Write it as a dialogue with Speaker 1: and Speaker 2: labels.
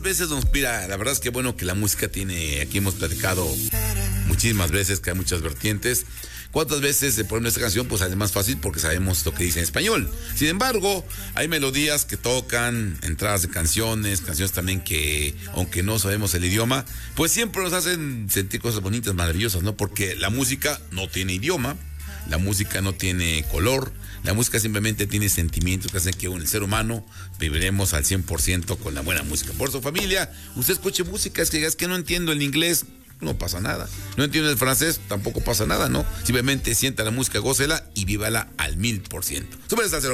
Speaker 1: veces nos pira? La verdad es que bueno que la música tiene, aquí hemos platicado muchísimas veces que hay muchas vertientes. ¿Cuántas veces se pone esta canción? Pues es más fácil porque sabemos lo que dice en español. Sin embargo, hay melodías que tocan, entradas de canciones también que, aunque no sabemos el idioma, pues siempre nos hacen sentir cosas bonitas, maravillosas, ¿no? Porque la música no tiene idioma, la música no tiene color, la música simplemente tiene sentimientos que hacen que el ser humano viviremos al 100% con la buena música. Por su familia, usted escuche música, es que no entiendo el inglés, no pasa nada. No entiendo el francés, tampoco pasa nada, ¿no? Simplemente sienta la música, gócela y vívala al 1000%. Súbele al 0.